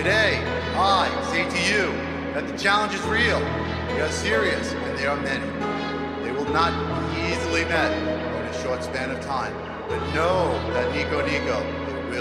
Today, I say to you that the challenge is real, they are serious, and they are many. They will not be easily met in a short span of time. But know that Nico Nico